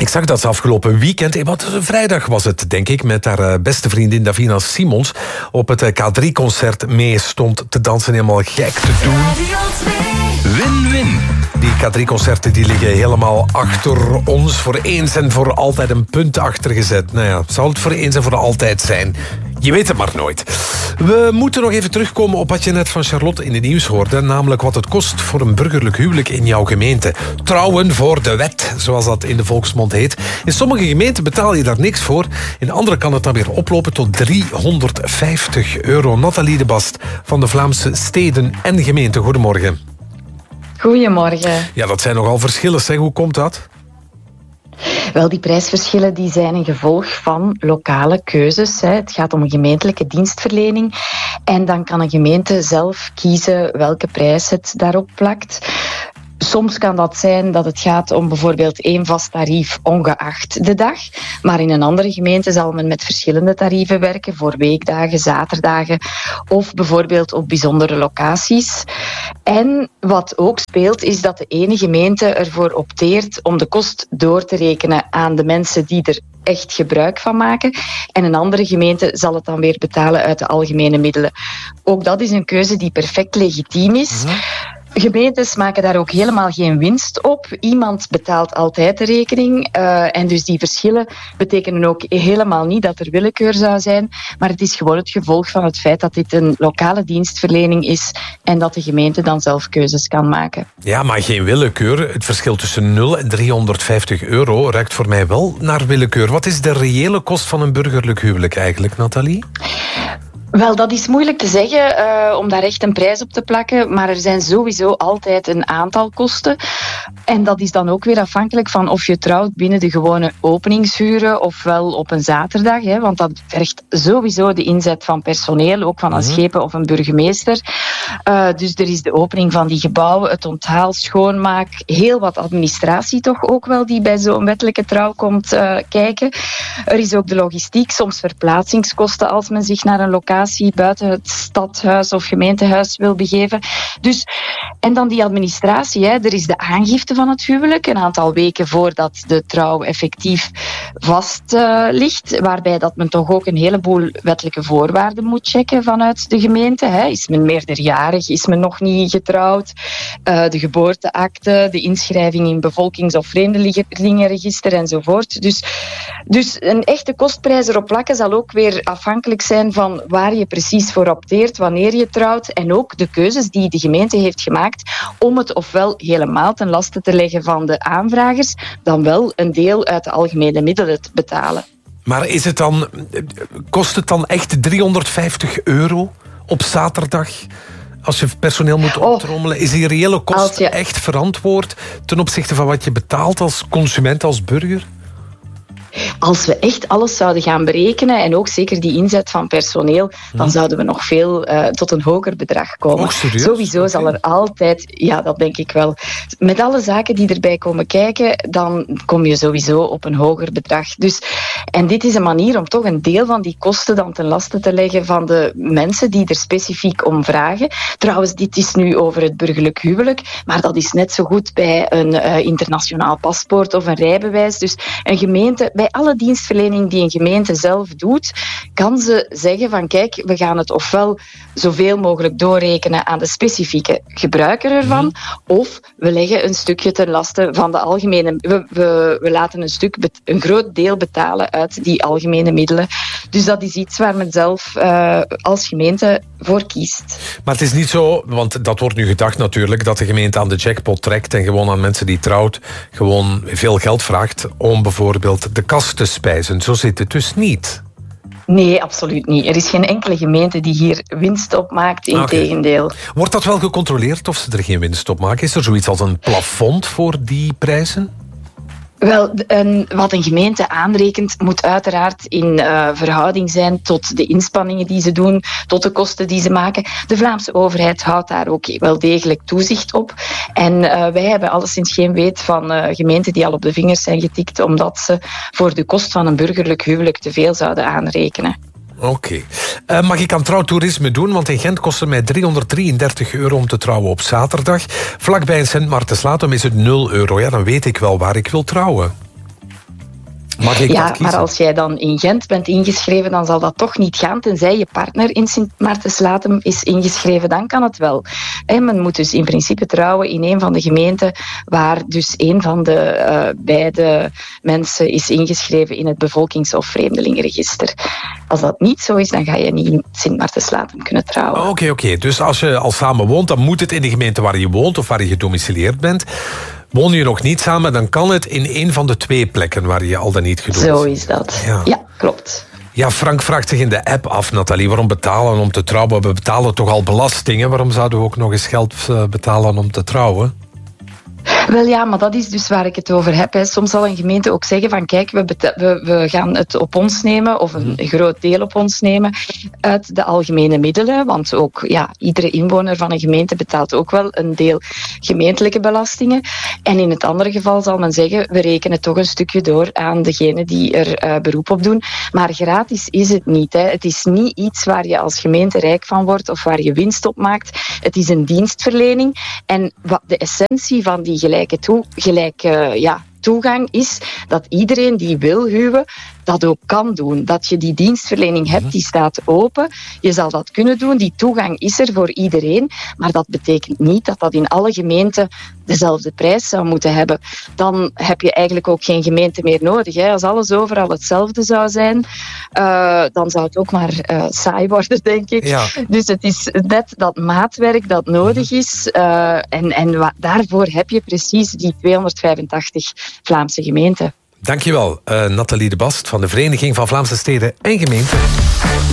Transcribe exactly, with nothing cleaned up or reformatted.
Ik zag dat ze afgelopen weekend, eh, wat vrijdag was het, denk ik, met haar uh, beste vriendin Davina Simons op het uh, K drie concert mee stond te dansen, helemaal gek te doen. Win-win. Die K drie concerten die liggen helemaal achter ons. Voor eens en voor altijd een punt achtergezet. Nou ja, zal het voor eens en voor altijd zijn? Je weet het maar nooit. We moeten nog even terugkomen op wat je net van Charlotte in het nieuws hoorde. Namelijk wat het kost voor een burgerlijk huwelijk in jouw gemeente. Trouwen voor de wet, zoals dat in de volksmond heet. In sommige gemeenten betaal je daar niks voor. In andere kan het dan weer oplopen tot driehonderdvijftig euro. Nathalie de Bast van de Vlaamse Steden en Gemeenten. Goedemorgen. Goedemorgen. Ja, dat zijn nogal verschillen, zeg. Hoe komt dat? Wel, die prijsverschillen die zijn een gevolg van lokale keuzes. Hè. Het gaat om een gemeentelijke dienstverlening. En dan kan een gemeente zelf kiezen welke prijs het daarop plakt. Soms kan dat zijn dat het gaat om bijvoorbeeld één vast tarief ongeacht de dag. Maar in een andere gemeente zal men met verschillende tarieven werken voor weekdagen, zaterdagen of bijvoorbeeld op bijzondere locaties. En wat ook speelt is dat de ene gemeente ervoor opteert om de kost door te rekenen aan de mensen die er echt gebruik van maken. En een andere gemeente zal het dan weer betalen uit de algemene middelen. Ook dat is een keuze die perfect legitiem is. Mm-hmm. Gemeentes maken daar ook helemaal geen winst op. Iemand betaalt altijd de rekening. Uh, en dus die verschillen betekenen ook helemaal niet dat er willekeur zou zijn. Maar het is gewoon het gevolg van het feit dat dit een lokale dienstverlening is en dat de gemeente dan zelf keuzes kan maken. Ja, maar geen willekeur. Het verschil tussen nul en driehonderdvijftig euro ruikt voor mij wel naar willekeur. Wat is de reële kost van een burgerlijk huwelijk eigenlijk, Nathalie? Wel, dat is moeilijk te zeggen uh, om daar echt een prijs op te plakken, maar er zijn sowieso altijd een aantal kosten. En dat is dan ook weer afhankelijk van of je trouwt binnen de gewone openingshuren ofwel op een zaterdag, hè, want dat vergt sowieso de inzet van personeel, ook van een schepen of een burgemeester. Uh, dus er is de opening van die gebouwen, het onthaal, schoonmaak, heel wat administratie toch ook wel die bij zo'n wettelijke trouw komt uh, kijken. Er is ook de logistiek, soms verplaatsingskosten als men zich naar een locatie buiten het stadhuis of gemeentehuis wil begeven. Dus, en dan die administratie. Hè. Er is de aangifte van het huwelijk, een aantal weken voordat de trouw effectief vast uh, ligt, waarbij dat men toch ook een heleboel wettelijke voorwaarden moet checken vanuit de gemeente. Hè. Is men meerderjarig? Is men nog niet getrouwd? Uh, de geboorteakte, de inschrijving in bevolkings- of vreemdelingenregister enzovoort. Dus, dus een echte kostprijs erop plakken zal ook weer afhankelijk zijn van waar je precies voor opteert, wanneer je trouwt en ook de keuzes die de gemeente heeft gemaakt om het ofwel helemaal ten laste te leggen van de aanvragers, dan wel een deel uit de algemene middelen te betalen. Maar is het dan, kost het dan echt driehonderdvijftig euro op zaterdag? Als je personeel moet optrommelen, is die reële kost je... echt verantwoord ten opzichte van wat je betaalt als consument, als burger? Als we echt alles zouden gaan berekenen en ook zeker die inzet van personeel, dan zouden we nog veel uh, tot een hoger bedrag komen. Oh, serieus? Sowieso okay. zal er altijd, ja, dat denk ik wel. Met alle zaken die erbij komen kijken, dan kom je sowieso op een hoger bedrag. Dus, en dit is een manier om toch een deel van die kosten dan ten laste te leggen van de mensen die er specifiek om vragen. Trouwens, dit is nu over het burgerlijk huwelijk, maar dat is net zo goed bij een uh, internationaal paspoort of een rijbewijs. Dus een gemeente, bij alle dienstverlening die een gemeente zelf doet, kan ze zeggen van kijk, we gaan het ofwel zoveel mogelijk doorrekenen aan de specifieke gebruiker ervan, mm. of we leggen een stukje ten laste van de algemene... We, we, we laten een, stuk bet, een groot deel betalen uit die algemene middelen. Dus dat is iets waar men zelf uh, als gemeente voor kiest. Maar het is niet zo, want dat wordt nu gedacht natuurlijk, dat de gemeente aan de jackpot trekt en gewoon aan mensen die trouwt gewoon veel geld vraagt om bijvoorbeeld de kas te spijzen. Zo zit het dus niet. Nee, absoluut niet. Er is geen enkele gemeente die hier winst op maakt, integendeel. Okay. Wordt dat wel gecontroleerd of ze er geen winst op maken? Is er zoiets als een plafond voor die prijzen? Wel, een, wat een gemeente aanrekent moet uiteraard in uh, verhouding zijn tot de inspanningen die ze doen, tot de kosten die ze maken. De Vlaamse overheid houdt daar ook wel degelijk toezicht op. En uh, wij hebben alleszins geen weet van uh, gemeenten die al op de vingers zijn getikt omdat ze voor de kost van een burgerlijk huwelijk te veel zouden aanrekenen. Oké. Okay. Uh, mag ik aan trouwtoerisme doen? Want in Gent kost het mij driehonderddrieëndertig euro om te trouwen op zaterdag. Vlakbij in Sint Maartenslatum is het nul euro. Ja, dan weet ik wel waar ik wil trouwen. Mag ik ja, dat kiezen? Maar als jij dan in Gent bent ingeschreven, dan zal dat toch niet gaan, tenzij je partner in Sint Maartenslatem is ingeschreven, dan kan het wel. En men moet dus in principe trouwen in een van de gemeenten waar dus een van de uh, beide mensen is ingeschreven in het bevolkings- of vreemdelingenregister. Als dat niet zo is, dan ga je niet in Sint Maartenslatem kunnen trouwen. Oké, okay, oké. Okay. Dus als je al samen woont, dan moet het in de gemeente waar je woont of waar je gedomicileerd bent. Woon je nog niet samen, dan kan het in een van de twee plekken waar je al dan niet gedomicileerd bent. Zo is dat. Ja, ja klopt. Ja, Frank vraagt zich in de app af, Nathalie, waarom betalen om te trouwen? We betalen toch al belastingen? Waarom zouden we ook nog eens geld betalen om te trouwen? Wel ja, maar dat is dus waar ik het over heb. Hè. Soms zal een gemeente ook zeggen van kijk, we, beta- we, we gaan het op ons nemen of een groot deel op ons nemen uit de algemene middelen. Want ook ja, iedere inwoner van een gemeente betaalt ook wel een deel gemeentelijke belastingen. En in het andere geval zal men zeggen we rekenen toch een stukje door aan degene die er uh, beroep op doen. Maar gratis is het niet. Hè. Het is niet iets waar je als gemeente rijk van wordt of waar je winst op maakt. Het is een dienstverlening. En wat de essentie van die gelijke, toe, gelijke ja, toegang is dat iedereen die wil huwen, dat ook kan doen. Dat je die dienstverlening hebt, die staat open. Je zal dat kunnen doen. Die toegang is er voor iedereen. Maar dat betekent niet dat dat in alle gemeenten dezelfde prijs zou moeten hebben. Dan heb je eigenlijk ook geen gemeente meer nodig. Hè. Als alles overal hetzelfde zou zijn, uh, dan zou het ook maar uh, saai worden, denk ik. Ja. Dus het is net dat maatwerk dat nodig is. Uh, en en wa- daarvoor heb je precies die tweehonderdvijfentachtig Vlaamse gemeenten. Dankjewel, uh, Nathalie de Bast van de Vereniging van Vlaamse Steden en Gemeenten.